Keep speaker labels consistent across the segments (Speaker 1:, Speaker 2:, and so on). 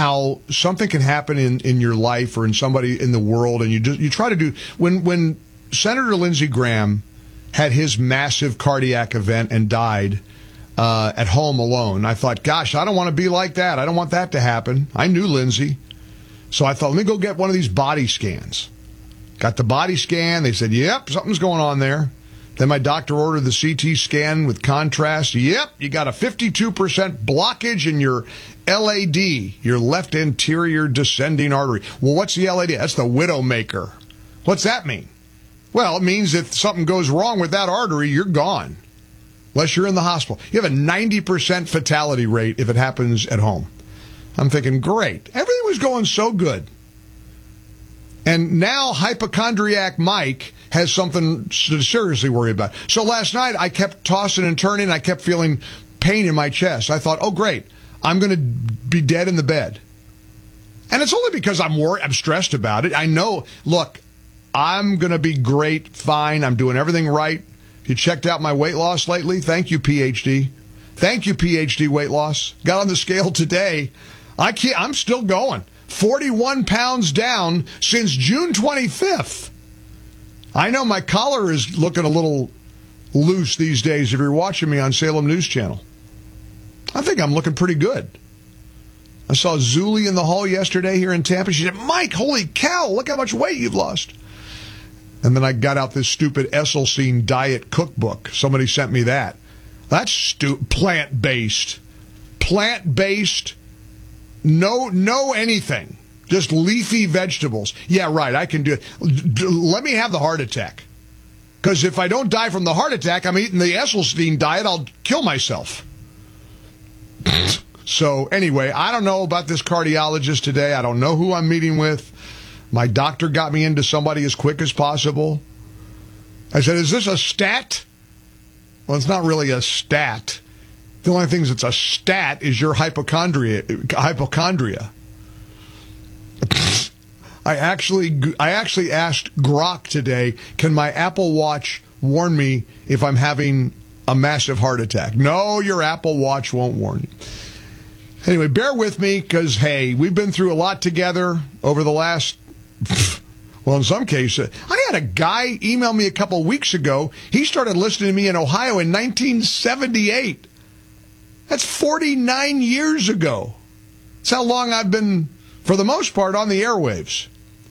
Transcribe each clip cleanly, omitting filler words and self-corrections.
Speaker 1: how something can happen in your life or in somebody in the world, and you try to do when Senator Lindsey Graham had his massive cardiac event and died at home alone. I thought, gosh, I don't want to be like that. I don't want that to happen. I knew Lindsey. So I thought, let me go get one of these body scans. Got the body scan. They said, yep, something's going on there. Then my doctor ordered the CT scan with contrast. Yep, you got a 52% blockage in your LAD, your left anterior descending artery. Well, what's the LAD? That's the widowmaker. What's that mean? Well, it means if something goes wrong with that artery, you're gone. Unless you're in the hospital. You have a 90% fatality rate if it happens at home. I'm thinking, great. Everything was going so good. And now hypochondriac Mike has something to seriously worry about. So last night I kept tossing and turning. I kept feeling pain in my chest. I thought, oh, great. I'm going to be dead in the bed. And it's only because I'm worried. I'm stressed about it. I know, look, I'm going to be great, fine. I'm doing everything right. If you checked out my weight loss lately, thank you, PhD. Thank you, PhD weight loss. Got on the scale today. I'm still going. 41 pounds down since June 25th. I know my collar is looking a little loose these days if you're watching me on Salem News Channel. I think I'm looking pretty good. I saw Zuli in the hall yesterday here in Tampa. She said, Mike, holy cow, look how much weight you've lost. And then I got out this stupid Esselstyn diet cookbook. Somebody sent me that. That's plant-based. Plant-based. No anything. Just leafy vegetables. Yeah, right, I can do it. Let me have the heart attack. Because if I don't die from the heart attack, I'm eating the Esselstyn diet, I'll kill myself. So anyway, I don't know about this cardiologist today. I don't know who I'm meeting with. My doctor got me into somebody as quick as possible. I said, is this a stat? Well, it's not really a stat. The only thing that's a stat is your hypochondria. I actually asked Grok today, can my Apple Watch warn me if I'm having a massive heart attack? No, your Apple Watch won't warn you. Anyway, bear with me because, hey, we've been through a lot together over the last, well, in some cases. I had a guy email me a couple of weeks ago. He started listening to me in Ohio in 1978. That's 49 years ago. That's how long I've been, for the most part, on the airwaves.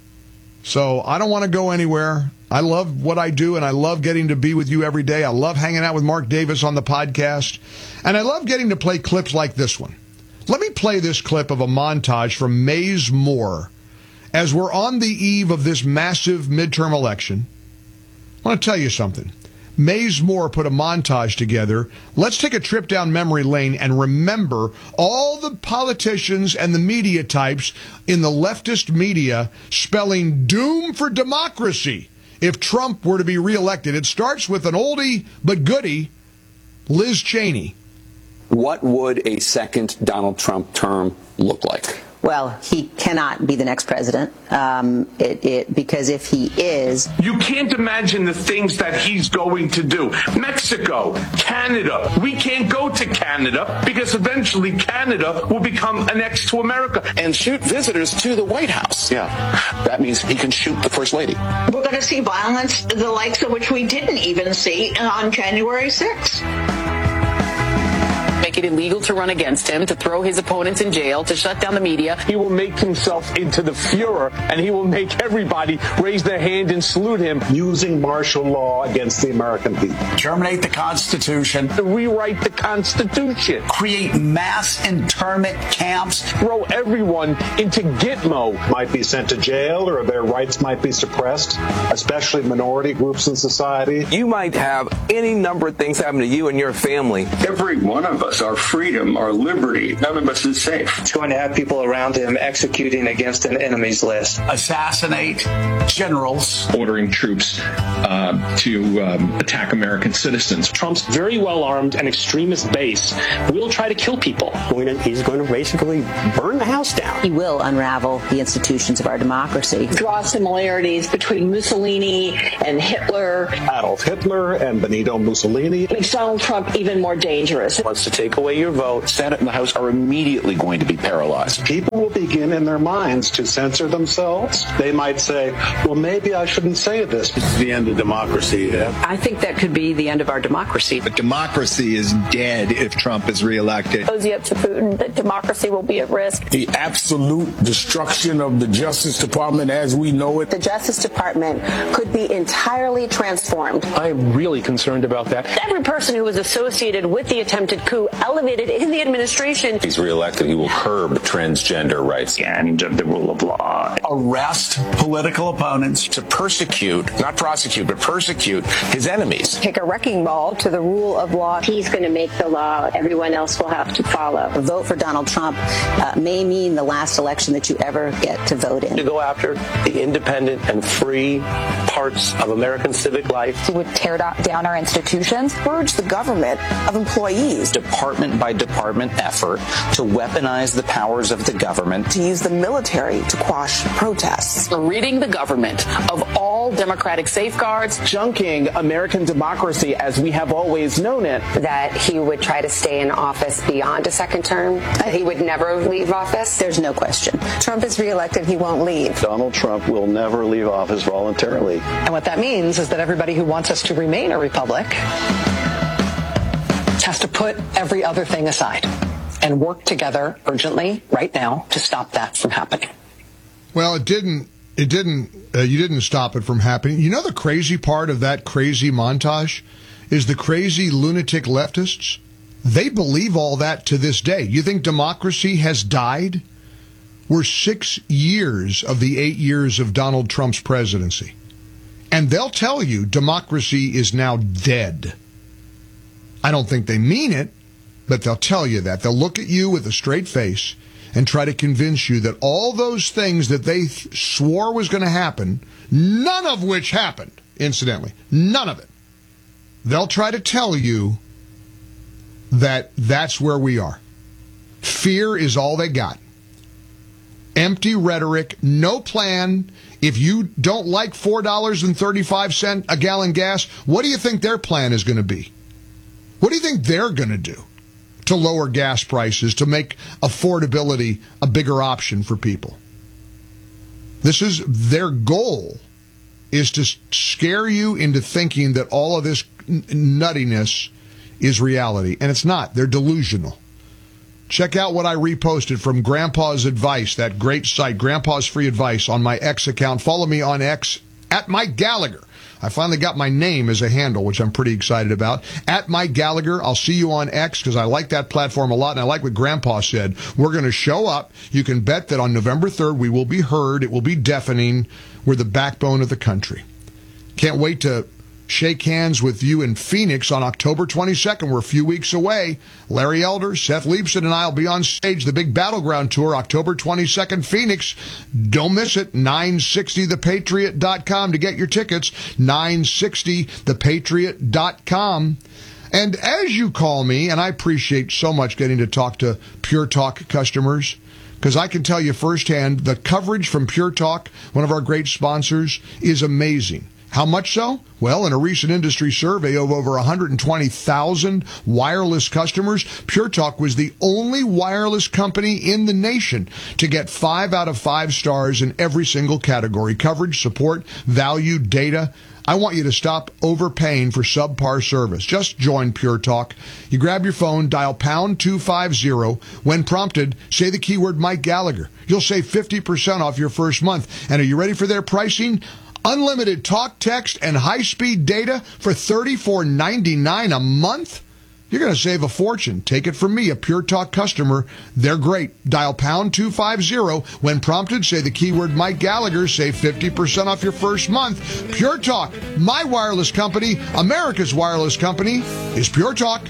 Speaker 1: So I don't want to go anywhere. I love what I do, and I love getting to be with you every day. I love hanging out with Mark Davis on the podcast. And I love getting to play clips like this one. Let me play this clip of a montage from Mayes Moore as we're on the eve of this massive midterm election. I want to tell you something. Mayes Moore put a montage together. Let's take a trip down memory lane and remember all the politicians and the media types in the leftist media spelling doom for democracy if Trump were to be reelected. It starts with an oldie but goodie, Liz Cheney.
Speaker 2: What would a second Donald Trump term look like?
Speaker 3: Well, he cannot be the next president because if he is...
Speaker 4: You can't imagine the things that he's going to do. Mexico, Canada. We can't go to Canada because eventually Canada will become annexed to America.
Speaker 5: And shoot visitors to the White House. Yeah, that means he can shoot the First Lady.
Speaker 6: We're going to see violence, the likes of which we didn't even see on January 6th.
Speaker 7: Make it illegal to run against him, to throw his opponents in jail, to shut down the media.
Speaker 4: He will make himself into the Fuhrer, and he will make everybody raise their hand and salute him.
Speaker 8: Using martial law against the American people.
Speaker 9: Terminate the Constitution.
Speaker 4: Rewrite the Constitution.
Speaker 9: Create mass internment camps.
Speaker 4: Throw everyone into Gitmo.
Speaker 8: Might be sent to jail, or their rights might be suppressed, especially minority groups in society.
Speaker 10: You might have any number of things happen to you and your family.
Speaker 11: Every one of us, our freedom, our liberty, none of us is safe.
Speaker 12: It's going to have people around him executing against an enemy's list.
Speaker 9: Assassinate generals.
Speaker 13: Ordering troops to attack American citizens.
Speaker 14: Trump's very well armed and extremist base will try to kill people.
Speaker 15: He's going to basically burn the house down.
Speaker 3: He will unravel the institutions of our democracy.
Speaker 6: Draw similarities between Mussolini and Hitler.
Speaker 8: Adolf Hitler and Benito Mussolini.
Speaker 6: Makes Donald Trump even more dangerous.
Speaker 5: Wants to take away your vote. Senate and the House are immediately going to be paralyzed.
Speaker 8: People will begin in their minds to censor themselves. They might say, well, maybe I shouldn't say this.
Speaker 16: It's the end of democracy.
Speaker 17: I think that could be the end of our democracy.
Speaker 18: But democracy is dead if Trump is reelected.
Speaker 19: Cozy up to Putin that democracy will be at risk.
Speaker 20: The absolute destruction of the Justice Department as we know it.
Speaker 21: The Justice Department could be entirely transformed.
Speaker 14: I am really concerned about that.
Speaker 19: Every person who was associated with the attempted coup elevated in the administration.
Speaker 22: If he's reelected, he will curb transgender rights.
Speaker 14: The end of the rule of law.
Speaker 9: Arrest political opponents.
Speaker 5: To persecute, not prosecute, but persecute his enemies.
Speaker 21: Take a wrecking ball to the rule of law.
Speaker 23: He's going to make the law. Everyone else will have to follow.
Speaker 3: A vote for Donald Trump may mean the last election that you ever get to vote in.
Speaker 24: To go after the independent and free parts of American civic life.
Speaker 25: He would tear down our institutions, purge the government of employees.
Speaker 26: Department by department effort to weaponize the powers of the government.
Speaker 25: To use the military to quash protests.
Speaker 7: Ridding the government of all democratic safeguards.
Speaker 27: Junking American democracy as we have always known it.
Speaker 21: That he would try to stay in office beyond a second term. That he would never leave office.
Speaker 3: There's no question.
Speaker 21: Trump is reelected, he won't leave.
Speaker 12: Donald Trump will never leave office voluntarily.
Speaker 17: And what that means is that everybody who wants us to remain a republic has to put every other thing aside and work together urgently right now to stop that from happening.
Speaker 1: Well, you didn't stop it from happening. You know, the crazy part of that crazy montage is the crazy lunatic leftists. They believe all that to this day. You think democracy has died? We're 6 years of the 8 years of Donald Trump's presidency. And they'll tell you democracy is now dead. I don't think they mean it, but they'll tell you that. They'll look at you with a straight face and try to convince you that all those things that they swore was going to happen, none of which happened, incidentally, none of it. They'll try to tell you that that's where we are. Fear is all they got. Empty rhetoric, no plan. If you don't like $4.35 a gallon gas, what do you think their plan is going to be? What do you think they're going to do to lower gas prices, to make affordability a bigger option for people? This is their goal, is to scare you into thinking that all of this nuttiness is reality. And it's not. They're delusional. Check out what I reposted from Grandpa's Advice, that great site, Grandpa's Free Advice, on my X account. Follow me on X, at Mike Gallagher. I finally got my name as a handle, which I'm pretty excited about. At Mike Gallagher. I'll see you on X because I like that platform a lot, and I like what Grandpa said. We're going to show up. You can bet that on November 3rd we will be heard. It will be deafening. We're the backbone of the country. Can't wait to shake hands with you in Phoenix on October 22nd. We're a few weeks away. Larry Elder, Seth Leibson, and I will be on stage, the big Battleground Tour, October 22nd, Phoenix. Don't miss it. 960thepatriot.com to get your tickets. 960thepatriot.com. And as you call me, and I appreciate so much getting to talk to Pure Talk customers, because I can tell you firsthand, the coverage from Pure Talk, one of our great sponsors, is amazing. How much so? Well, in a recent industry survey of over 120,000 wireless customers, Pure Talk was the only wireless company in the nation to get 5 out of 5 stars in every single category: coverage, support, value, data. I want you to stop overpaying for subpar service. Just join Pure Talk. You grab your phone, dial pound 250. When prompted, say the keyword Mike Gallagher. You'll save 50% off your first month. And are you ready for their pricing? Unlimited talk, text, and high-speed data for $34.99 a month? You're going to save a fortune. Take it from me, a Pure Talk customer. They're great. Dial pound 250. When prompted, say the keyword Mike Gallagher. Save 50% off your first month. Pure Talk, my wireless company, America's wireless company, is Pure Talk.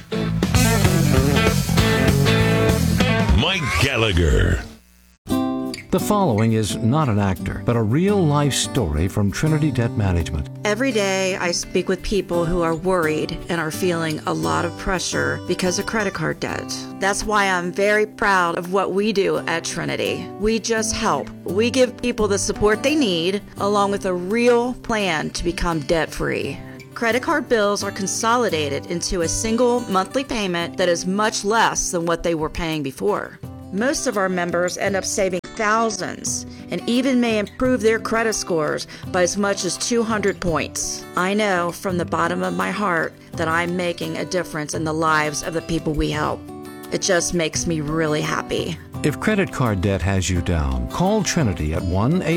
Speaker 28: Mike Gallagher.
Speaker 29: The following is not an actor, but a real-life story from Trinity Debt Management.
Speaker 30: Every day I speak with people who are worried and are feeling a lot of pressure because of credit card debt. That's why I'm very proud of what we do at Trinity. We just help. We give people the support they need, along with a real plan to become debt-free. Credit card bills are consolidated into a single monthly payment that is much less than what they were paying before. Most of our members end up saving thousands and even may improve their credit scores by as much as 200 points. I know from the bottom of my heart that I'm making a difference in the lives of the people we help. It just makes me really happy.
Speaker 29: If credit card debt has you down, call Trinity at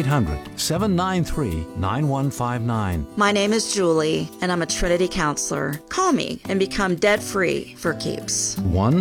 Speaker 29: 1-800-793-9159.
Speaker 30: My name is Julie, and I'm a Trinity counselor. Call me and become debt-free for keeps.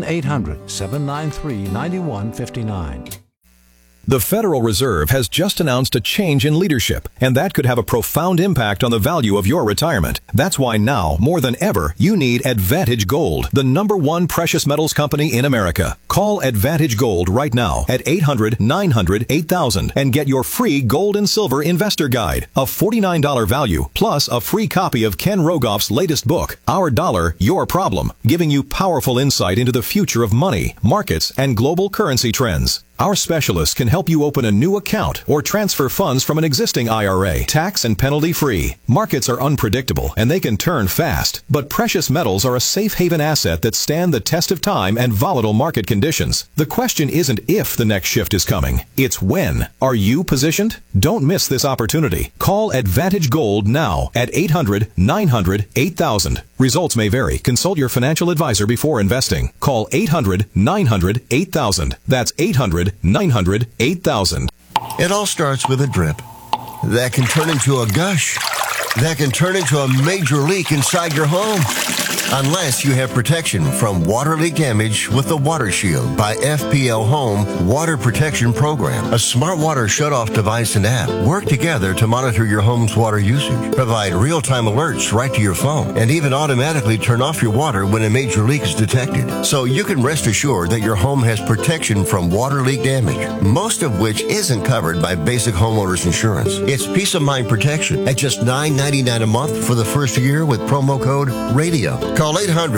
Speaker 29: 1-800-793-9159.
Speaker 2: The Federal Reserve has just announced a change in leadership, and that could have a profound impact on the value of your retirement. That's why now, more than ever, you need Advantage Gold, the #1 precious metals company in America. Call Advantage Gold right now at 800-900-8000 and get your free gold and silver investor guide, a $49 value, plus a free copy of Ken Rogoff's latest book, Our Dollar, Your Problem, giving you powerful insight into the future of money, markets, and global currency trends. Our specialists can help you open a new account or transfer funds from an existing IRA, tax and penalty free. Markets are unpredictable and they can turn fast, but precious metals are a safe haven asset that stand the test of time and volatile market conditions. The question isn't if the next shift is coming, it's when. Are you positioned? Don't miss this opportunity. Call Advantage Gold now at 800-900-8000. Results may vary. Consult your financial advisor before investing. Call 800-900-8000. That's 800-900-8000.
Speaker 4: It all starts with a drip that can turn into a gush, that can turn into a major leak inside your home. Unless you have protection from water leak damage with the Water Shield by FPL Home Water Protection Program. A smart water shutoff device and app work together to monitor your home's water usage, provide real-time alerts right to your phone, and even automatically turn off your water when a major leak is detected. So you can rest assured that your home has protection from water leak damage, most of which isn't covered by basic homeowners insurance. It's peace of mind protection at just $9.99 a month for the first year with promo code RADIO. Call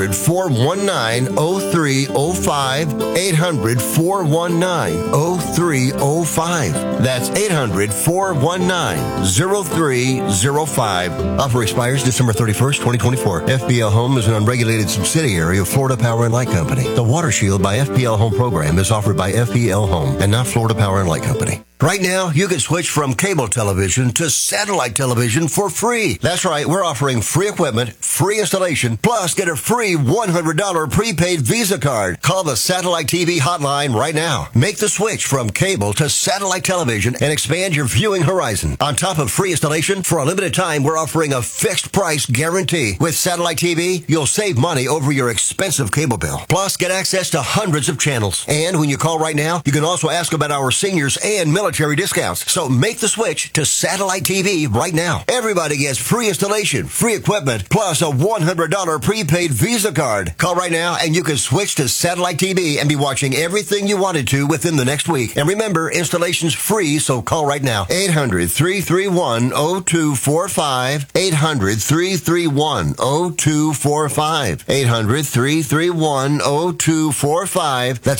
Speaker 4: 800-419-0305, 800-419-0305. That's 800-419-0305. Offer expires December 31st, 2024. FPL Home is an unregulated subsidiary of Florida Power & Light Company. The Water Shield by FPL Home program is offered by FPL Home and not Florida Power & Light Company. Right now, you can switch from cable television to satellite television for free. That's right, we're offering free equipment, free installation, plus get a free $100 prepaid Visa card. Call the Satellite TV hotline right now. Make the switch from cable to satellite television and expand your viewing horizon. On top of free installation, for a limited time, we're offering a fixed price guarantee. With satellite TV, you'll save money over your expensive cable bill. Plus, get access to hundreds of channels. And when you call right now, you can also ask about our seniors and military discounts. So make the switch to satellite TV right now. Everybody gets free installation, free equipment, plus a $100 prepaid Visa card. Call right now and you can switch to satellite TV and be watching everything you wanted to within the next week. And remember, installation's free, so call right now. 800-331-0245. 800-331-0245. 800-331-0245. That's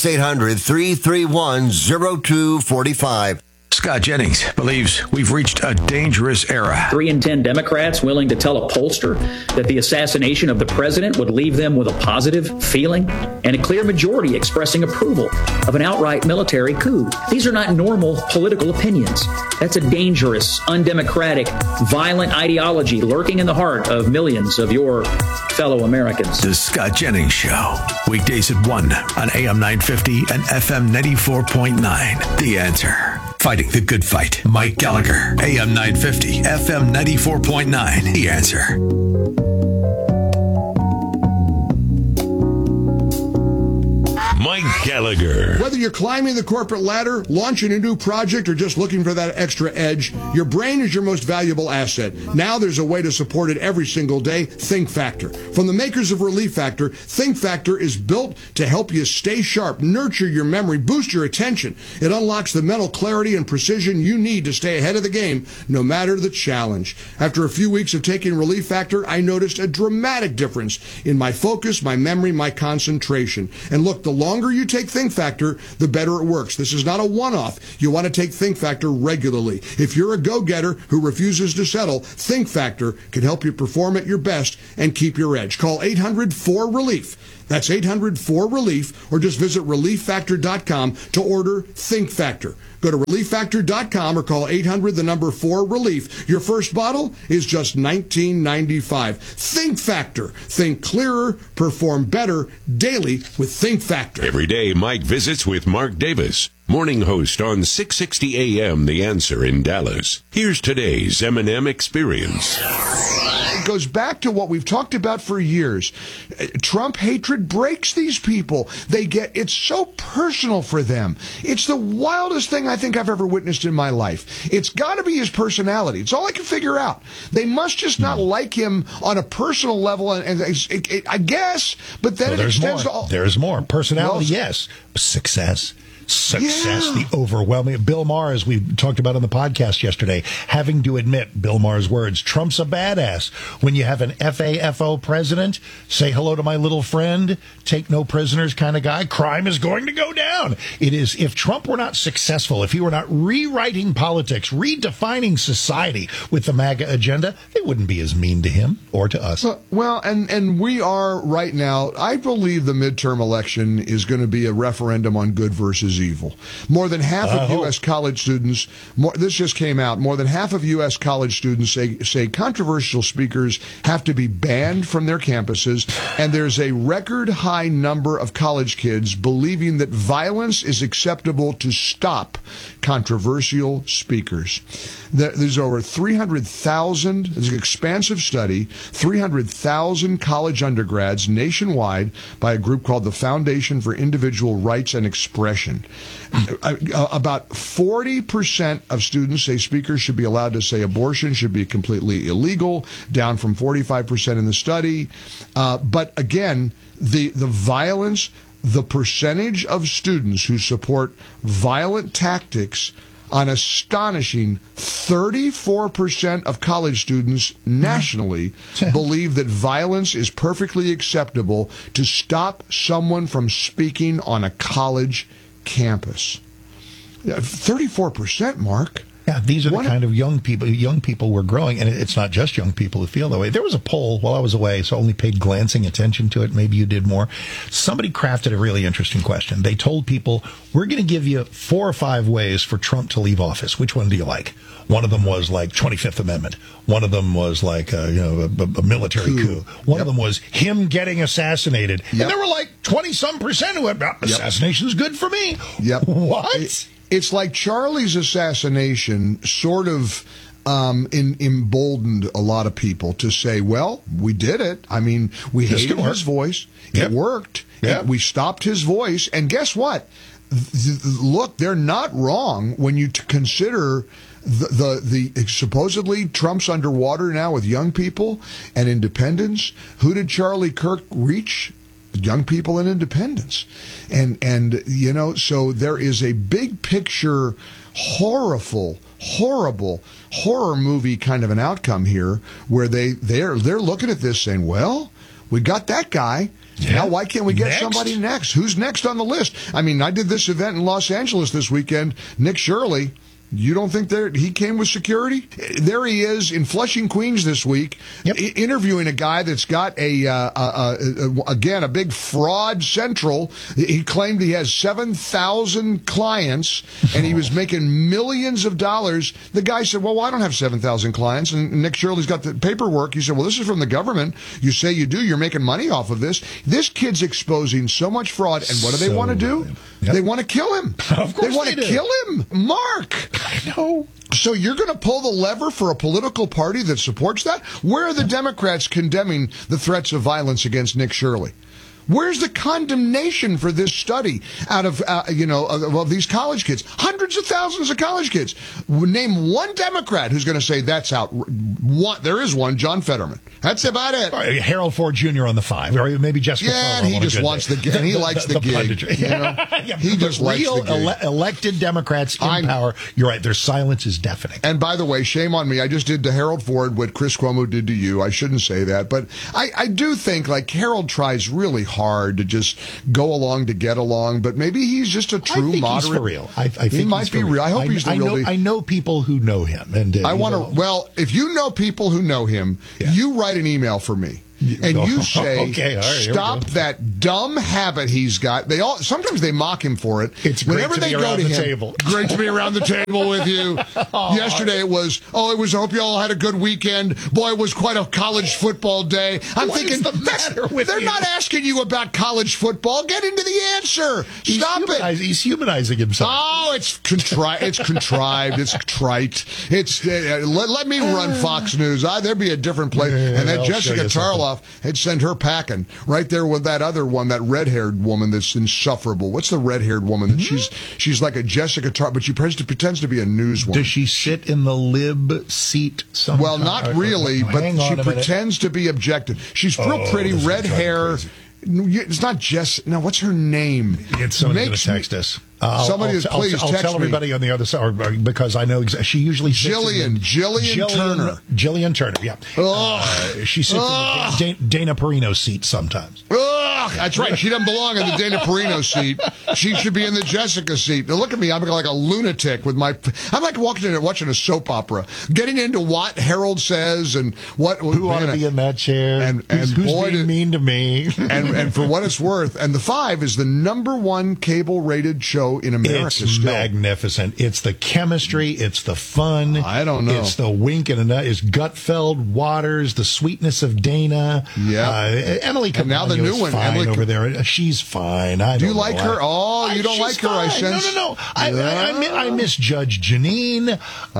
Speaker 4: 800-331-0245.
Speaker 6: Scott Jennings believes we've reached a dangerous era.
Speaker 8: 3 in 10 Democrats willing to tell a pollster that the assassination of the president would leave them with a positive feeling, and a clear majority expressing approval of an outright military coup. These are not normal political opinions. That's a dangerous, undemocratic, violent ideology lurking in the heart of millions of your fellow Americans.
Speaker 6: The Scott Jennings Show. Weekdays at 1 on AM 950 and FM 94.9. The Answer. Fighting the good fight. Mike Gallagher. AM 950, FM 94.9. The Answer.
Speaker 28: Mike Gallagher.
Speaker 1: Whether you're climbing the corporate ladder, launching a new project, or just looking for that extra edge, your brain is your most valuable asset. Now there's a way to support it every single day, Think Factor. From the makers of Relief Factor, Think Factor is built to help you stay sharp, nurture your memory, boost your attention. It unlocks the mental clarity and precision you need to stay ahead of the game, no matter the challenge. After a few weeks of taking Relief Factor, I noticed a dramatic difference in my focus, my memory, my concentration. And look, the longer you take Think Factor, the better it works. This is not a one-off. You want to take Think Factor regularly. If you're a go-getter who refuses to settle, Think Factor can help you perform at your best and keep your edge. Call 800-4-RELIEF. That's 800-4RELIEF, or just visit ReliefFactor.com to order Think Factor. Go to ReliefFactor.com or call 800-4RELIEF. Your first bottle is just $19.95. Think Factor. Think clearer, perform better daily with Think Factor.
Speaker 28: Every day, Mike visits with Mark Davis, morning host on 660 AM The Answer in Dallas. Here's today's M&M Experience.
Speaker 1: It goes back to what we've talked about for years. Trump hatred breaks these people. It's so personal for them. It's the wildest thing I think I've ever witnessed in my life. It's got to be his personality. It's all I can figure out. They must just not like him on a personal level, and I guess, but then it extends to all.
Speaker 10: There's more. Personality, yes. Success, the overwhelming. Bill Maher, as we talked about on the podcast yesterday, having to admit, Bill Maher's words, Trump's a badass. When you have an FAFO president, say hello to my little friend, take no prisoners kind of guy, crime is going to go down. It is, if Trump were not successful, if he were not rewriting politics, redefining society with the MAGA agenda, they wouldn't be as mean to him or to us.
Speaker 1: Well, and we are right now, I believe the midterm election is going to be a referendum on good versus evil. More than half of U.S. college students, this just came out, more than half of U.S. college students say controversial speakers have to be banned from their campuses, and there's a record high number of college kids believing that violence is acceptable to stop controversial speakers. There's over 300,000, there's an expansive study, 300,000 college undergrads nationwide by a group called the Foundation for Individual Rights and Expression. About 40% of students say speakers should be allowed to say abortion should be completely illegal, down from 45% in the study. But again, the violence, the percentage of students who support violent tactics, an astonishing 34% of college students nationally believe that violence is perfectly acceptable to stop someone from speaking on a college campus. 34%, Mark.
Speaker 10: Yeah, these are the kind of young people we're growing, and it's not just young people who feel that way. There was a poll while I was away, so I only paid glancing attention to it. Maybe you did more. Somebody crafted a really interesting question. They told people, we're going to give you 4 or 5 ways for Trump to leave office. Which one do you like? One of them was like 25th Amendment. One of them was like a military coup. One of them was him getting assassinated. And there were like 20-some% who went, assassination's good for me. What?
Speaker 1: It's like Charlie's assassination sort of emboldened a lot of people to say, well, we did it. I mean, we hated his voice. It worked. We stopped his voice. And guess what? Look, they're not wrong when you consider the supposedly Trump's underwater now with young people and independents. Who did Charlie Kirk reach? Young people and independence. And so there is a big picture, horrible horror movie kind of an outcome here where they're looking at this saying, well, we got that guy. Now, why can't we get somebody next? Who's next on the list? I mean, I did this event in Los Angeles this weekend. Nick Shirley. You don't think he came with security? There he is in Flushing, Queens this week, interviewing a guy that's got a big fraud central. He claimed he has 7,000 clients, and he was making millions of dollars. The guy said, well, I don't have 7,000 clients. And Nick Shirley's got the paperwork. He said, well, this is from the government. You say you do. You're making money off of this. This kid's exposing so much fraud. And what do they want to do? They want to kill him.
Speaker 10: Of course
Speaker 1: they want to kill him. Mark.
Speaker 10: I know.
Speaker 1: So you're going to pull the lever for a political party that supports that? Where are the Democrats condemning the threats of violence against Nick Shirley? Where's the condemnation for this study out of, these college kids? Hundreds of thousands of college kids. Name one Democrat who's going to say that's out. There is one, John Fetterman. That's about it.
Speaker 10: Harold Ford Jr. on the 5, or maybe Jessica.
Speaker 1: Yeah, and he just wants the gig. He likes the gig. He just likes the gig.
Speaker 10: Elected Democrats in power. You're right. Their silence is deafening.
Speaker 1: And by the way, shame on me. I just did to Harold Ford what Chris Cuomo did to you. I shouldn't say that, but I do think like Harold tries really hard to just go along to get along, but maybe he's just a true moderate.
Speaker 10: He's for real. I think
Speaker 1: he might be real. I hope he's the real deal.
Speaker 10: I know people who know him, and
Speaker 1: I want to. Well, if you know people who know him, you write an email for me. and you say,
Speaker 10: okay, all right,
Speaker 1: stop that dumb habit he's got. Sometimes they mock him for it.
Speaker 10: It's great
Speaker 1: whenever
Speaker 10: to
Speaker 1: they
Speaker 10: be
Speaker 1: go
Speaker 10: around
Speaker 1: to
Speaker 10: the
Speaker 1: him.
Speaker 10: table.
Speaker 1: Great to be around the table with you. Yesterday it was. I hope you all had a good weekend. Boy, it was quite a college football day. I'm thinking, they're not asking you about college football. Get into the answer. Stop it.
Speaker 10: He's humanizing himself.
Speaker 1: Oh, it's contrived. It's trite. Let me run Fox News. There'd be a different place. And that Jessica Tarloff had sent her packing right there with that other one, that red-haired woman that's insufferable. What's the red-haired woman? She's like a Jessica Tarloff, but she pretends to be a newswoman.
Speaker 10: Does she sit in the lib seat sometimes?
Speaker 1: Well, not really, but she pretends to be objective. She's real pretty, red hair. It's not Jess. No, what's her name?
Speaker 10: It's somebody going to text us.
Speaker 1: I'll
Speaker 10: tell everybody on the other side, because I know she usually sits
Speaker 1: Jillian Turner.
Speaker 10: Jillian Turner, yeah. She sits in the Dana Perino seat sometimes.
Speaker 1: That's right. She doesn't belong in the Dana Perino seat. She should be in the Jessica seat. Now look at me. I'm like a lunatic with my. I'm like watching a soap opera, getting into what Harold says and who
Speaker 10: ought to be in that chair
Speaker 1: and
Speaker 10: who's being mean to me.
Speaker 1: and for what it's worth, and The Five is the #1 cable-rated show in America.
Speaker 10: It's magnificent. It's the chemistry. It's the fun.
Speaker 1: I don't know.
Speaker 10: It's the wink and it's Gutfeld, Waters, the sweetness of Dana.
Speaker 1: Yeah.
Speaker 10: Emily Capone
Speaker 1: now the new one,
Speaker 10: fine over there. She's fine.
Speaker 1: Do you like her? Oh, you don't like her?
Speaker 10: Fine.
Speaker 1: I sense.
Speaker 10: No. I miss Judge Janine.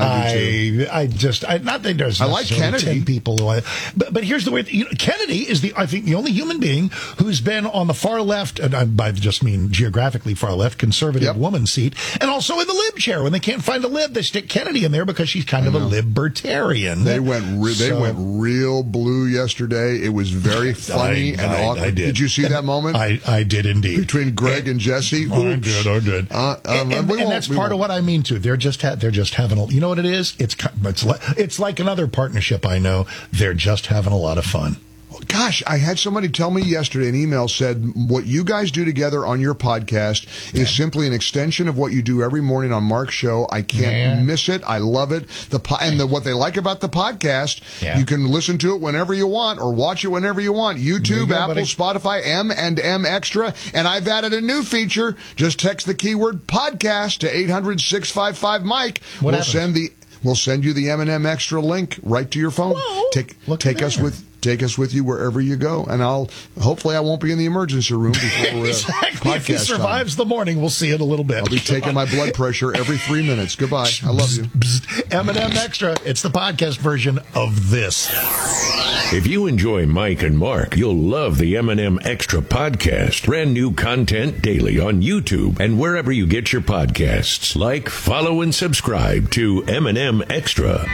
Speaker 10: I
Speaker 1: like Kennedy.
Speaker 10: 10 people but here's the way. Kennedy is I think the only human being who's been on the far left, and I just mean geographically far left, conservative woman seat, and also in the lib chair. When they can't find a lib, they stick Kennedy in there because she's kind of a libertarian.
Speaker 1: They went real blue yesterday. It was very funny and awkward. Did you see that moment?
Speaker 10: I did indeed.
Speaker 1: Between Greg and Jesse.
Speaker 10: I did. And that's part of what I mean too. They're just having a. You know what it is? It's like another partnership I know. They're just having a lot of fun.
Speaker 1: Gosh, I had somebody tell me yesterday, an email said, what you guys do together on your podcast is simply an extension of what you do every morning on Mark's show. I can't miss it. I love it. What they like about the podcast, you can listen to it whenever you want or watch it whenever you want. YouTube, Apple, Spotify, M&M Extra. And I've added a new feature. Just text the keyword podcast to 800-655-MIKE. We'll send you the M&M Extra link right to your phone. Take us with you wherever you go, and hopefully I won't be in the emergency room before
Speaker 10: exactly. If he survives the morning, we'll see it a little bit.
Speaker 1: I'll be taking my blood pressure every 3 minutes. Goodbye. I love you.
Speaker 10: M&M Extra. It's the podcast version of this.
Speaker 28: If you enjoy Mike and Mark, you'll love the M&M Extra podcast. Brand new content daily on YouTube and wherever you get your podcasts. Like, follow, and subscribe to M&M Extra.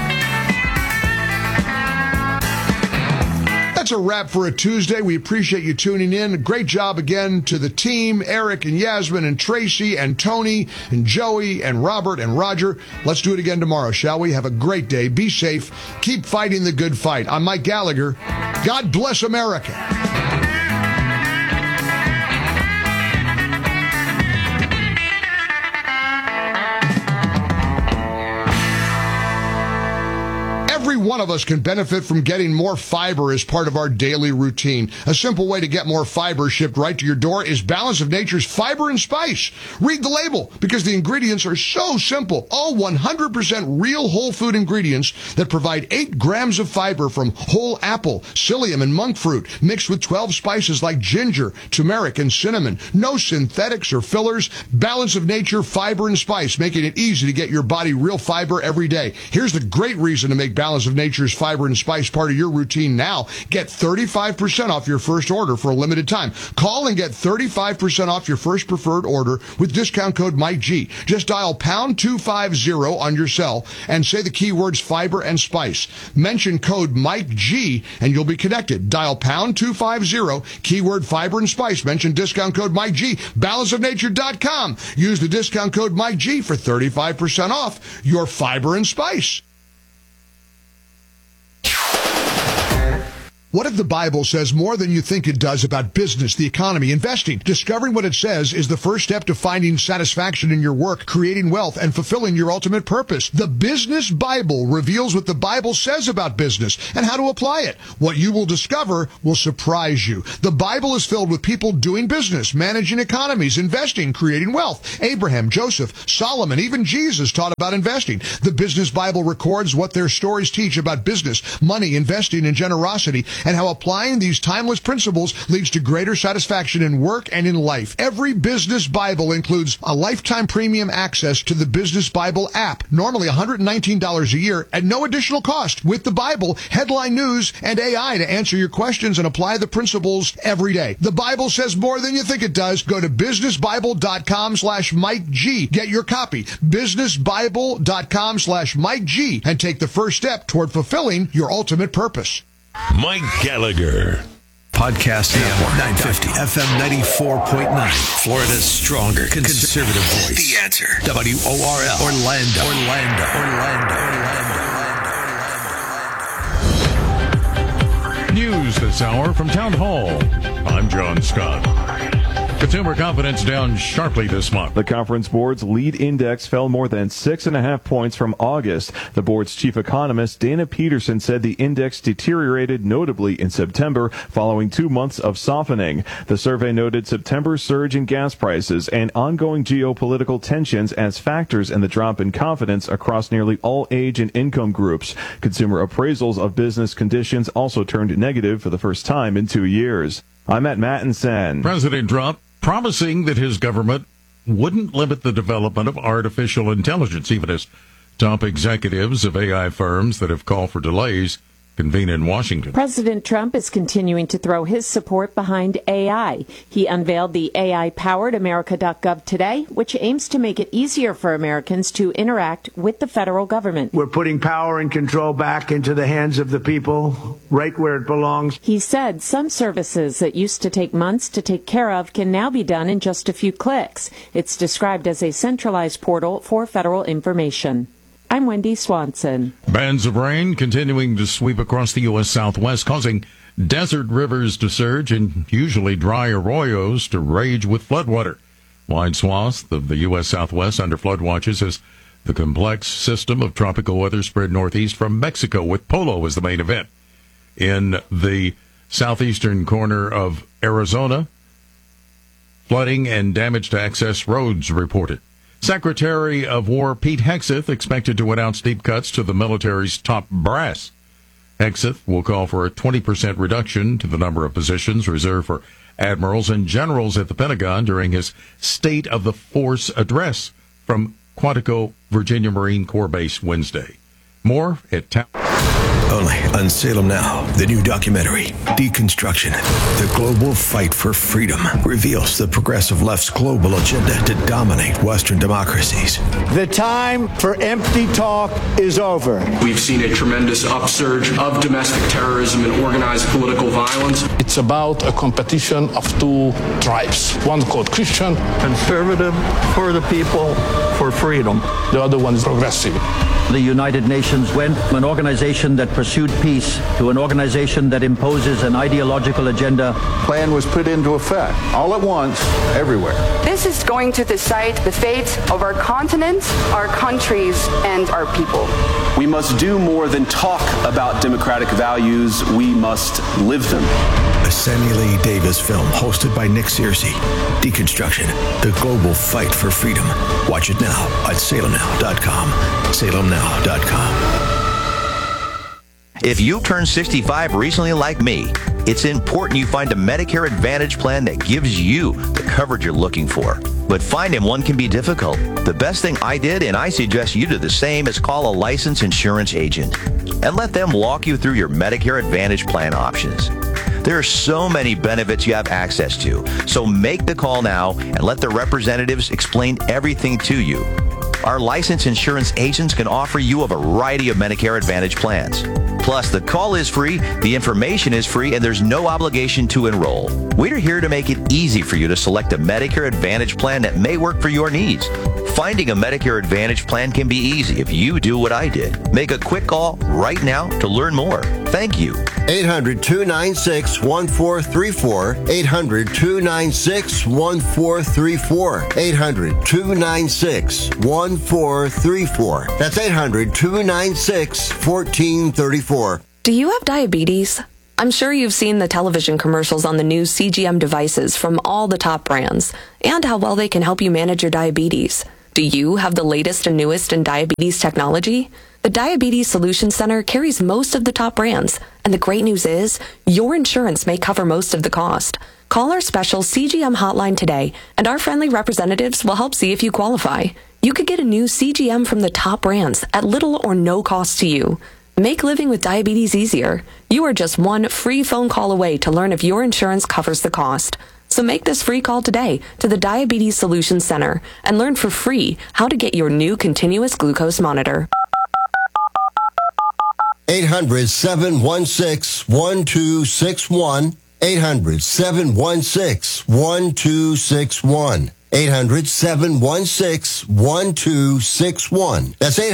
Speaker 1: That's a wrap for a Tuesday. We appreciate you tuning in. Great job again to the team, Eric and Yasmin and Tracy and Tony and Joey and Robert and Roger. Let's do it again tomorrow, shall we? Have a great day. Be safe. Keep fighting the good fight. I'm Mike Gallagher. God bless America. Every one of us can benefit from getting more fiber as part of our daily routine. A simple way to get more fiber shipped right to your door is Balance of Nature's Fiber and Spice. Read the label because the ingredients are so simple. All 100% real whole food ingredients that provide 8 grams of fiber from whole apple, psyllium, and monk fruit, mixed with 12 spices like ginger, turmeric, and cinnamon. No synthetics or fillers. Balance of Nature Fiber and Spice, making it easy to get your body real fiber every day. Here's the great reason to make Balance of Nature's Fiber and Spice part of your routine now. Get 35% off your first order for a limited time. Call and get 35% off your first preferred order with discount code MikeG. Just dial pound 250 on your cell and say the keywords fiber and spice. Mention code MikeG and you'll be connected. Dial pound 250, keyword fiber and spice. Mention discount code MikeG. Balanceofnature.com. Use the discount code MikeG for 35% off your fiber and spice. What if the Bible says more than you think it does about business, the economy, investing? Discovering what it says is the first step to finding satisfaction in your work, creating wealth, and fulfilling your ultimate purpose. The Business Bible reveals what the Bible says about business and how to apply it. What you will discover will surprise you. The Bible is filled with people doing business, managing economies, investing, creating wealth. Abraham, Joseph, Solomon, even Jesus taught about investing. The Business Bible records what their stories teach about business, money, investing, and generosity, and how applying these timeless principles leads to greater satisfaction in work and in life. Every Business Bible includes a lifetime premium access to the Business Bible app, normally $119 a year at no additional cost. With the Bible, headline news, and AI to answer your questions and apply the principles every day. The Bible says more than you think it does. Go to businessbible.com/Mike G. Get your copy. businessbible.com/Mike G. and take the first step toward fulfilling your ultimate purpose.
Speaker 28: Mike Gallagher.
Speaker 6: Podcast Network 950 FM 94.9. Florida's stronger conservative voice. The Answer. WORL. Orlando.
Speaker 9: News this hour from Town Hall. I'm John Scott. Consumer confidence down sharply this month.
Speaker 11: The Conference Board's lead index fell more than 6.5 points from August. The board's chief economist, Dana Peterson, said the index deteriorated notably in September following 2 months of softening. The survey noted September's surge in gas prices and ongoing geopolitical tensions as factors in the drop in confidence across nearly all age and income groups. Consumer appraisals of business conditions also turned negative for the first time in 2 years. I'm Matt Mattinson.
Speaker 9: President Trump promising that his government wouldn't limit the development of artificial intelligence, even as top executives of AI firms that have called for delays convene in Washington.
Speaker 13: President Trump is continuing to throw his support behind AI. He unveiled the AI-powered America.gov today, which aims to make it easier for Americans to interact with the federal government.
Speaker 14: We're putting power and control back into the hands of the people, right where it belongs.
Speaker 13: He said some services that used to take months to take care of can now be done in just a few clicks. It's described as a centralized portal for federal information. I'm Wendy Swanson.
Speaker 9: Bands of rain continuing to sweep across the U.S. Southwest, causing desert rivers to surge and usually dry arroyos to rage with floodwater. Wide swaths of the U.S. Southwest under flood watches as the complex system of tropical weather spread northeast from Mexico, with Polo as the main event. In the southeastern corner of Arizona, flooding and damage to access roads reported. Secretary of War Pete Hegseth expected to announce deep cuts to the military's top brass. Hegseth will call for a 20% reduction to the number of positions reserved for admirals and generals at the Pentagon during his State of the Force address from Quantico, Virginia Marine Corps Base Wednesday. More at Town.
Speaker 6: Only on Salem Now, the new documentary, Deconstruction, the global fight for freedom, reveals the progressive left's global agenda to dominate Western democracies.
Speaker 14: The time for empty talk is over.
Speaker 15: We've seen a tremendous upsurge of domestic terrorism and organized political violence.
Speaker 16: It's about a competition of two tribes. One called Christian.
Speaker 18: Conservative for the people, for freedom.
Speaker 16: The other one is progressive.
Speaker 19: The United Nations went from an organization that pursued peace to an organization that imposes an ideological agenda.
Speaker 20: Plan was put into effect all at once, everywhere.
Speaker 22: This is going to decide the fate of our continent, our countries, and our people.
Speaker 31: We must do more than talk about democratic values. We must live them.
Speaker 6: A Samuel A. Davis film hosted by Nick Searcy. Deconstruction, the global fight for freedom. Watch it now at salemnow.com. salemnow.com.
Speaker 32: If you turned 65 recently like me, it's important you find a Medicare Advantage plan that gives you the coverage you're looking for. But finding one can be difficult. The best thing I did, and I suggest you do the same, is call a licensed insurance agent and let them walk you through your Medicare Advantage plan options. There are so many benefits you have access to, so make the call now and let the representatives explain everything to you. Our licensed insurance agents can offer you a variety of Medicare Advantage plans. Plus, the call is free, the information is free, and there's no obligation to enroll. We're here to make it easy for you to select a Medicare Advantage plan that may work for your needs. Finding a Medicare Advantage plan can be easy if you do what I did. Make a quick call right now to learn more. Thank you.
Speaker 4: 800-296-1434. 800-296-1434. 800-296-1434. That's 800-296-1434.
Speaker 3: Do you have diabetes? I'm sure you've seen the television commercials on the new CGM devices from all the top brands and how well they can help you manage your diabetes. Do you have the latest and newest in diabetes technology? The Diabetes Solutions Center carries most of the top brands, and the great news is your insurance may cover most of the cost. Call our special CGM hotline today, and our friendly representatives will help see if you qualify. You could get a new CGM from the top brands at little or no cost to you. Make living with diabetes easier. You are just one free phone call away to learn if your insurance covers the cost. So make this free call today to the Diabetes Solutions Center and learn for free how to get your new continuous glucose monitor.
Speaker 4: 800-716-1261. 800-716-1261. 800-716-1261. That's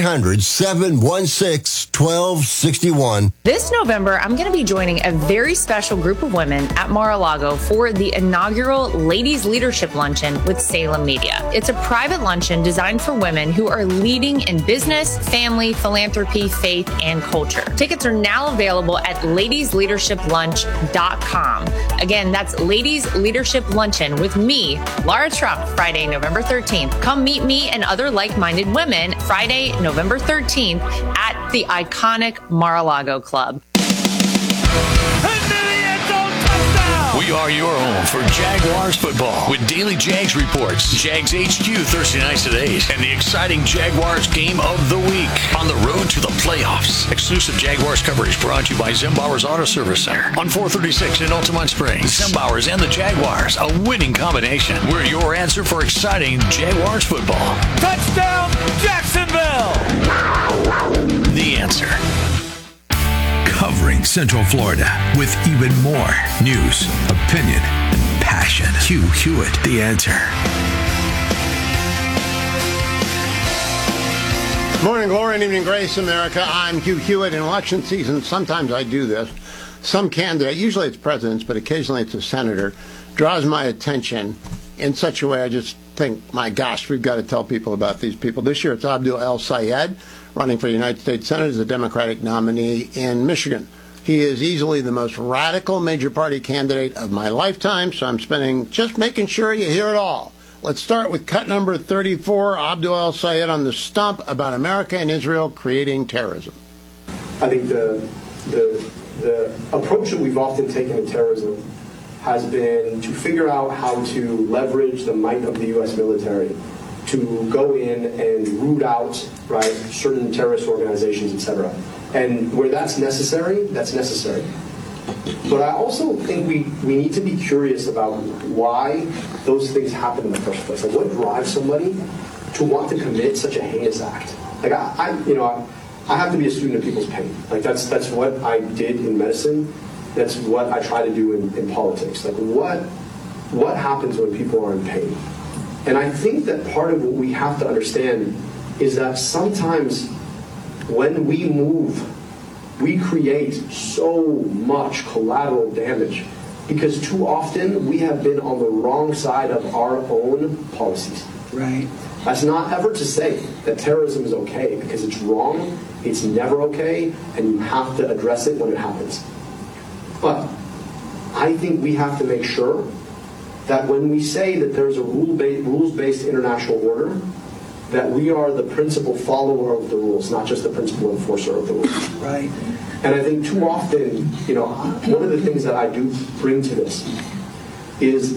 Speaker 4: 800-716-1261.
Speaker 5: This November, I'm going to be joining a very special group of women at Mar-a-Lago for the inaugural Ladies Leadership Luncheon with Salem Media. It's a private luncheon designed for women who are leading in business, family, philanthropy, faith, and culture. Tickets are now available at ladiesleadershiplunch.com. Again, that's Ladies Leadership Luncheon with me, Laura Trump, Friday, November 13th. Come meet me and other like-minded women Friday, November 13th at the iconic Mar-a-Lago Club.
Speaker 6: We are your home for Jaguars football with daily Jags reports, Jags HQ Thursday nights at 8, and the exciting Jaguars game of the week on the road to the playoffs. Exclusive Jaguars coverage brought to you by Zimbauer's Auto Service Center on 436 in Altamont Springs. Zimbauer's and the Jaguars, a winning combination. We're your answer for exciting Jaguars football.
Speaker 7: Touchdown, Jacksonville!
Speaker 6: The Answer. Covering Central Florida with even more news, opinion, and passion. Hugh Hewitt, The Answer.
Speaker 12: Morning glory and evening grace, America. I'm Hugh Hewitt. In election season, sometimes I do this. Some candidate, usually it's presidents, but occasionally it's a senator, draws my attention in such a way I just think, my gosh, we've got to tell people about these people. This year it's Abdul El-Sayed, running for the United States Senate as a Democratic nominee in Michigan. He is easily the most radical major party candidate of my lifetime, so I'm spending just making sure you hear it all. Let's start with cut number 34, Abdul El-Sayed on the stump about America and Israel creating terrorism.
Speaker 17: I think the approach that we've often taken to terrorism has been to figure out how to leverage the might of the U.S. military to go in and root out, right, certain terrorist organizations, etc. And where that's necessary, that's necessary. But I also think we need to be curious about why those things happen in the first place. Like, what drives somebody to want to commit such a heinous act? Like, I have to be a student of people's pain. Like, that's what I did in medicine. That's what I try to do in politics. Like, what happens when people are in pain? And I think that part of what we have to understand is that sometimes when we move, we create so much collateral damage because too often we have been on the wrong side of our own policies. Right. That's not ever to say that terrorism is okay, because it's wrong, it's never okay, and you have to address it when it happens. But I think we have to make sure that when we say that there's a rules-based international order, that we are the principal follower of the rules, not just the principal enforcer of the rules. Right. And I think too often, one of the things that I do bring to this is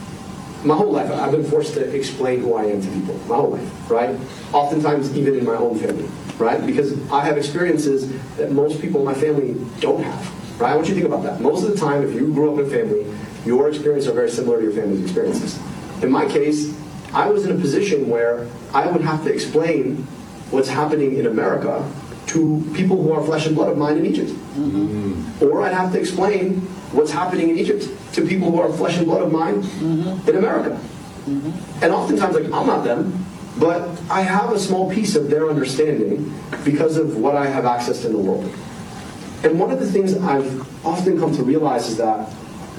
Speaker 17: my whole life, I've been forced to explain who I am to people, my whole life, right? Oftentimes even in my own family, right? Because I have experiences that most people in my family don't have, right? I want you to think about that. Most of the time, if you grew up in a family, your experiences are very similar to your family's experiences. In my case, I was in a position where I would have to explain what's happening in America to people who are flesh and blood of mine in Egypt. Mm-hmm. Or I'd have to explain what's happening in Egypt to people who are flesh and blood of mine in America. Mm-hmm. And oftentimes, like, I'm not them, but I have a small piece of their understanding because of what I have access to in the world. And one of the things I've often come to realize is that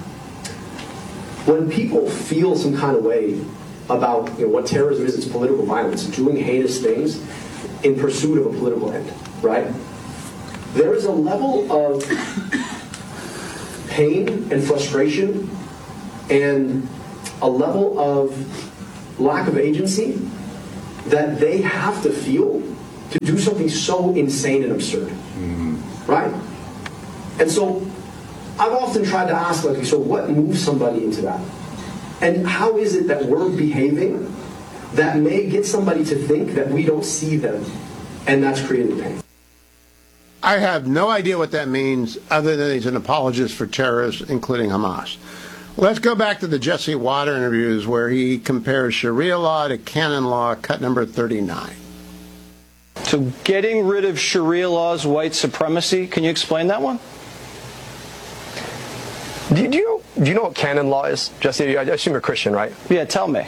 Speaker 17: when people feel some kind of way about what terrorism is, it's political violence, doing heinous things in pursuit of a political end, right? There is a level of pain and frustration and a level of lack of agency that they have to feel to do something so insane and absurd, right? And so I've often tried to ask, like, so what moves somebody into that? And how is it that we're behaving that may get somebody to think that we don't see them, and that's creating pain?
Speaker 12: I have no idea what that means other than he's an apologist for terrorists, including Hamas. Let's go back to the Jesse Watter interviews where he compares Sharia law to canon law, cut number 39.
Speaker 1: So getting rid of Sharia law is white supremacy. Can you explain that one?
Speaker 2: Do you know what canon law is, Jesse? I assume you're Christian, right?
Speaker 1: Yeah, tell me.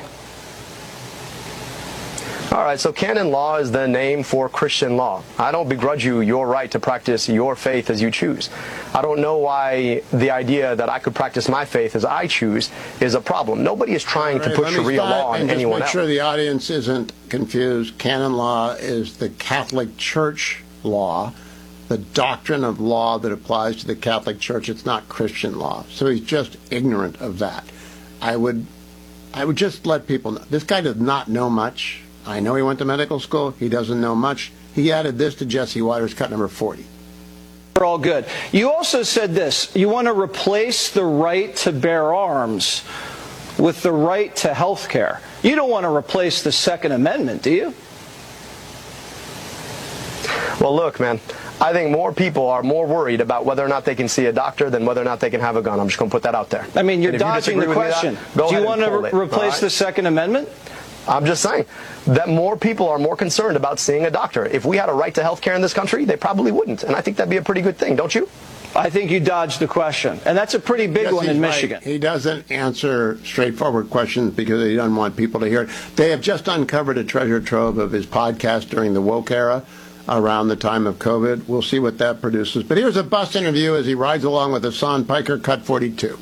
Speaker 2: All right, so canon law is the name for Christian law. I don't begrudge you your right to practice your faith as you choose. I don't know why the idea that I could practice my faith as I choose is a problem. Nobody is trying to put Sharia law on anyone else.
Speaker 12: Just make sure the audience isn't confused. Canon law is the Catholic Church law, the doctrine of law that applies to the Catholic Church. It's not Christian law. So he's just ignorant of that. I would just let people know. This guy does not know much. I know he went to medical school. He doesn't know much. He added this to Jesse Watter's cut number 40.
Speaker 1: We're all good. You also said this. You want to replace the right to bear arms with the right to health care. You don't want to replace the Second Amendment, do you?
Speaker 2: Well, look, man, I think more people are more worried about whether or not they can see a doctor than whether or not they can have a gun. I'm just going to put that out there.
Speaker 1: I mean, you're dodging the question. Do you want to replace the Second Amendment?
Speaker 2: I'm just saying that more people are more concerned about seeing a doctor. If we had a right to health care in this country, they probably wouldn't. And I think that'd be a pretty good thing, don't you?
Speaker 1: I think you dodged the question. And that's a pretty big one in Michigan.
Speaker 12: Right. He doesn't answer straightforward questions because he doesn't want people to hear it. They have just uncovered a treasure trove of his podcast during the woke era around the time of COVID. We'll see what that produces. But here's a bus interview as he rides along with Hassan Piker, cut 42.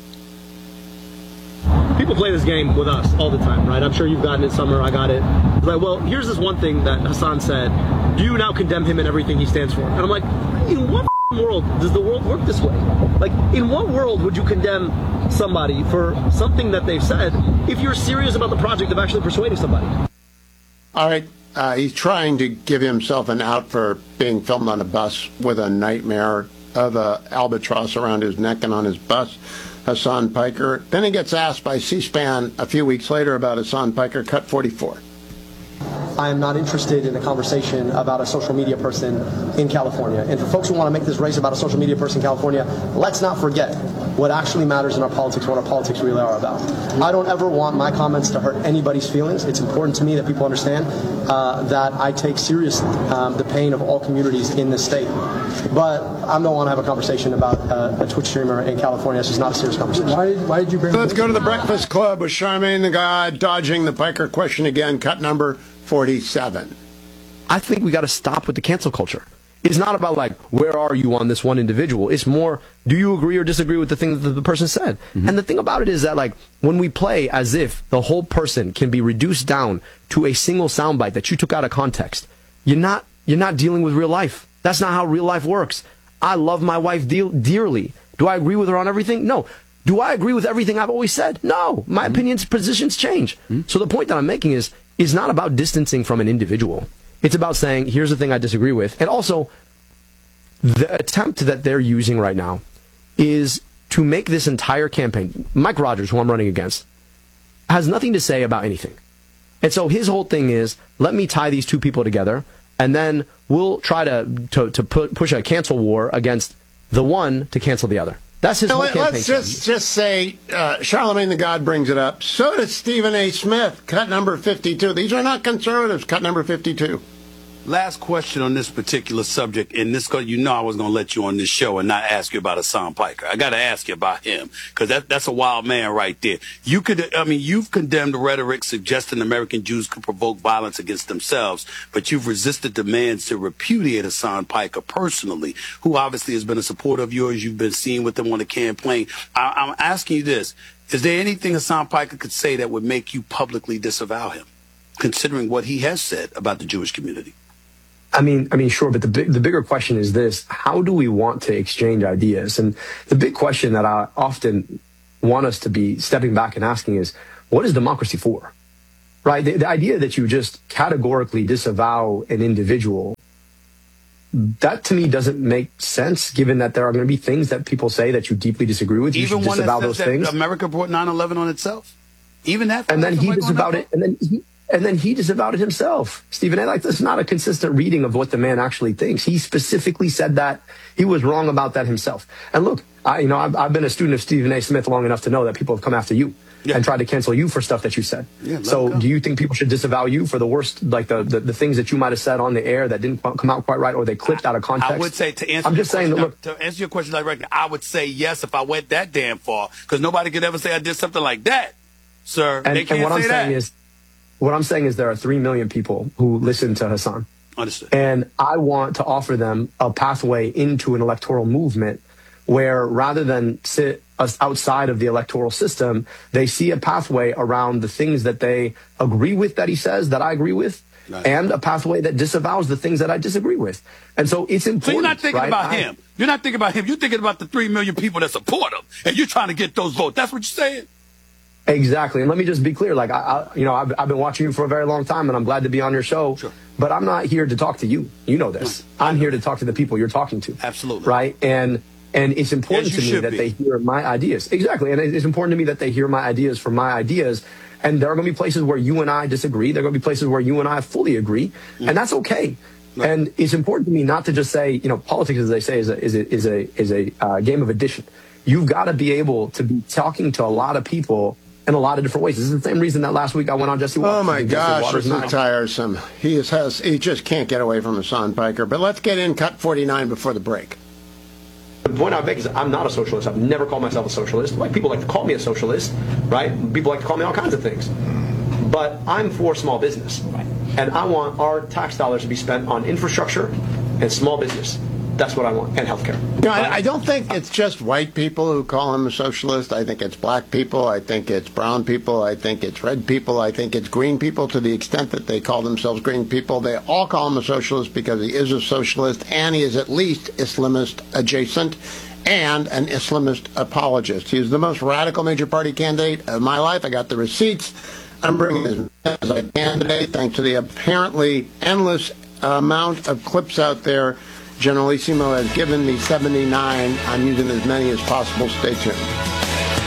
Speaker 8: People play this game with us all the time, right? I'm sure you've gotten it, Summer. I got it. It's like, well, here's this one thing that Hassan said. Do you now condemn him and everything he stands for? And I'm like, in what world does the world work this way? Like, in what world would you condemn somebody for something that they've said if you're serious about the project of actually persuading somebody?
Speaker 12: All right. He's trying to give himself an out for being filmed on a bus with a nightmare of a albatross around his neck and on his bus. Hassan Piker. Then he gets asked by C-SPAN a few weeks later about Hassan Piker, cut 44.
Speaker 10: I am not interested in a conversation about a social media person in California. And for folks who want to make this race about a social media person in California, let's not forget what actually matters in our politics, what our politics really are about. I don't ever want my comments to hurt anybody's feelings. It's important to me that people understand that I take seriously the pain of all communities in this state. But I don't want to have a conversation about a Twitch streamer in California. This is not a serious conversation.
Speaker 12: Why did you bring Let's go to the Breakfast Club with Charmaine the God, dodging the Piker question again, cut number 47.
Speaker 21: I think we got to stop with the cancel culture. It's not about, like, where are you on this one individual? It's more, do you agree or disagree with the thing that the person said? Mm-hmm. And the thing about it is that, like, when we play as if the whole person can be reduced down to a single soundbite that you took out of context, you're not dealing with real life. That's not how real life works. I love my wife dearly. Do I agree with her on everything? No. Do I agree with everything I've always said? No. My opinions, positions change. So the point that I'm making is not about distancing from an individual. It's about saying, here's the thing I disagree with. And also, the attempt that they're using right now is to make this entire campaign, Mike Rogers, who I'm running against, has nothing to say about anything. And so his whole thing is, let me tie these two people together, and then we'll try to push a cancel war against the one to cancel the other. That's his whole campaign.
Speaker 12: Let's just say, Charlemagne the God brings it up. So does Stephen A. Smith, cut number 52. These are not conservatives, cut number 52.
Speaker 9: Last question on this particular subject, and this, you know I was going to let you on this show and not ask you about Hassan Piker. I got to ask you about him, because that's a wild man right there. You've condemned rhetoric suggesting American Jews could provoke violence against themselves, but you've resisted demands to repudiate Hassan Piker personally, who obviously has been a supporter of yours. You've been seen with him on the campaign. I'm asking you this. Is there anything Hassan Piker could say that would make you publicly disavow him, considering what he has said about the Jewish community?
Speaker 21: I mean, sure, but the bigger question is this: how do we want to exchange ideas? And the big question that I often want us to be stepping back and asking is, what is democracy for? Right? The idea that you just categorically disavow an individual, that to me doesn't make sense, given that there are going to be things that people say that you deeply disagree with. You
Speaker 9: Even
Speaker 21: should
Speaker 9: one
Speaker 21: disavow
Speaker 9: that
Speaker 21: those
Speaker 9: says
Speaker 21: things.
Speaker 9: That America brought 9/11 on itself. Even that.
Speaker 21: And then he disavowed it. And then he disavowed it himself. Stephen A. That's not a consistent reading of what the man actually thinks. He specifically said that he was wrong about that himself. And look, I've been a student of Stephen A. Smith long enough to know that people have come after you and tried to cancel you for stuff that you said. So do you think people should disavow you for the worst, like the things that you might have said on the air that didn't come out quite right, or they clipped out of context?
Speaker 9: I would say, to answer your question directly, I would say yes if I went that damn far, because nobody could ever say I did something like that, sir. They can't say that.
Speaker 21: What I'm saying is there are 3 million people who listen to Hassan.
Speaker 9: Understood.
Speaker 21: And I want to offer them a pathway into an electoral movement where, rather than sit us outside of the electoral system, they see a pathway around the things that they agree with that he says, that I agree with, and a pathway that disavows the things that I disagree with. And so it's important.
Speaker 9: So you're not thinking about him.
Speaker 21: You're
Speaker 9: not thinking about him. You're thinking about the 3 million people that support him, and you're trying to get those votes. That's what you're saying?
Speaker 21: Exactly. And let me just be clear. Like, I've been watching you for a very long time, and I'm glad to be on your show. Sure. But I'm not here to talk to you. You know this. I'm here to talk to the people you're talking to.
Speaker 9: Absolutely.
Speaker 21: Right? And it's important to me that they hear my ideas. Exactly. And it's important to me that they hear my ideas for my ideas. And there are going to be places where you and I disagree. There are going to be places where you and I fully agree. And that's okay. Right. And it's important to me not to just say, politics, as they say, is a game of addition. You've got to be able to be talking to a lot of people in a lot of different ways. This is the same reason that last week I went on Jesse Watters.
Speaker 12: Oh my gosh, this is tiresome. He just can't get away from Hassan Piker. But let's get in cut 49 before the break.
Speaker 21: The point I make is I'm not a socialist. I've never called myself a socialist. Like, people like to call me a socialist, right? People like to call me all kinds of things. But I'm for small business, right? And I want our tax dollars to be spent on infrastructure and small business. That's what I want, and healthcare.
Speaker 12: I don't think it's just white people who call him a socialist. I think it's black people. I think it's brown people. I think it's red people. I think it's green people, to the extent that they call themselves green people. They all call him a socialist because he is a socialist, and he is at least Islamist adjacent and an Islamist apologist. He is the most radical major party candidate of my life. I got the receipts. I'm bringing his as a candidate, thanks to the apparently endless amount of clips out there. Generalissimo has given me 79. I'm using as many as possible. Stay tuned.